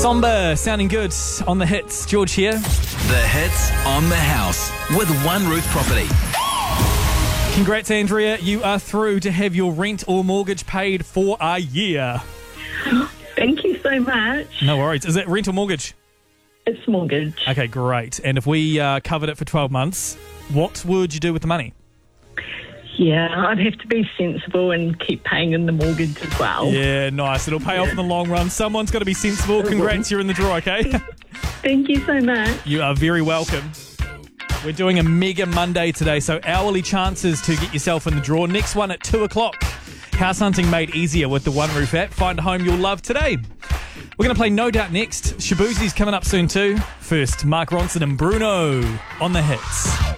Somber, sounding good on the hits. George here. The hits on the house with One Roof Property. Congrats, Andrea. You are through to have your rent or mortgage paid for a year. Thank you so much. No worries. Is it rent or mortgage? It's mortgage. Okay, great. And if we covered it for 12 months, what would you do with the money? Yeah, I'd have to be sensible and keep paying in the mortgage as well. Yeah, nice. It'll pay off in the long run. Someone's got to be sensible. Congrats, you're in the draw, okay? Thank you so much. You are very welcome. We're doing a mega Monday today, so hourly chances to get yourself in the draw. Next one at 2 o'clock. House hunting made easier with the One Roof app. Find a home you'll love today. We're going to play No Doubt next. Shabuzi's coming up soon too. First, Mark Ronson and Bruno on the hits.